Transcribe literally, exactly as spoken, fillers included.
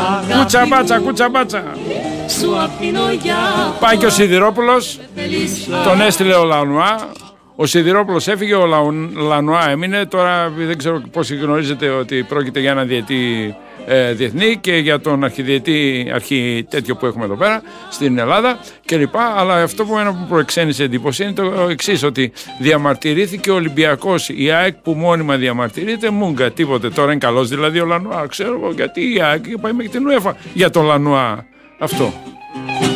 Κουτσαμπάτσα, κουτσαμπάτσα. Πάει και ο Σιδηρόπουλος, τον έστειλε ο Λανουά. Ο Σιδηρόπουλος έφυγε, ο Λανουά έμεινε. Τώρα δεν ξέρω πόσοι γνωρίζετε ότι πρόκειται για ένα διετή ε, διεθνή και για τον αρχιδιετή αρχι τέτοιο που έχουμε εδώ πέρα στην Ελλάδα κλπ. Αλλά αυτό που μου προεξένησε εντύπωση είναι το εξής, ότι διαμαρτυρήθηκε ο Ολυμπιακός, η ΑΕΚ που μόνιμα διαμαρτυρείται, μούγκα, τίποτε. Τώρα είναι καλός δηλαδή ο Λανουά, ξέρω εγώ γιατί η ΑΕΚ πάει μέχρι την UEFA για τον Λανουά. Αυτό.